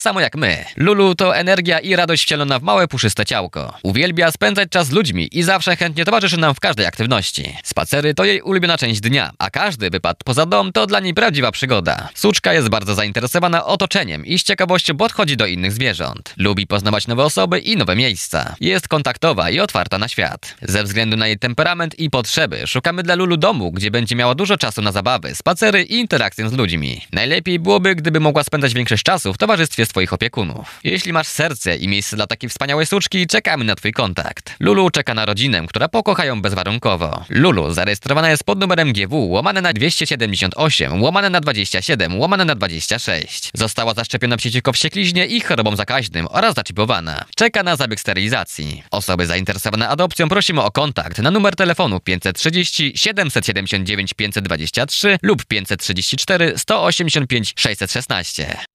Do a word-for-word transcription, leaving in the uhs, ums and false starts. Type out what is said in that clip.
samo jak my. Lulu to energia i radość wcielona w małe, puszyste ciałko. Uwielbia spędzać czas z ludźmi i zawsze chętnie towarzyszy nam w każdej aktywności. Spacery to jej ulubiona część dnia, a każdy wypad poza dom to dla niej prawdziwa przygoda. Suczka jest bardzo zainteresowana otoczeniem i z ciekawością podchodzi do innych zwierząt. Lubi poznawać nowe osoby i nowe miejsca. Jest kontaktowa i otwarta na świat. Ze względu na jej temperament i potrzeby szukamy dla Lulu domu, gdzie będzie miała dużo czasu na zabawy, spacery i interakcję z ludźmi. Najlepiej byłoby, gdyby mogła spędzać większość czasu w towarzystwie swoich opiekunów. Jeśli masz serce i miejsce dla takiej wspaniałej suczki, czekamy na twój kontakt. Lulu czeka na rodzinę, która pokocha ją bezwarunkowo. Lulu zarejestrowana jest pod numerem G W łamane na dwieście siedemdziesiąt osiem łamane na dwadzieścia siedem łamane na dwadzieścia sześć. Została zaszczepiona przeciwko wściekliźnie i chorobom zakaźnym oraz zaczipowana. Czeka na zabieg sterylizacji. Osoby zainteresowane adopcją prosimy o kontakt na numer telefonu pięćset trzydzieści siedemset siedemdziesiąt dziewięć pięćset dwadzieścia trzy lub pięćset trzydzieści cztery sto osiemdziesiąt pięć sześćset szesnaście.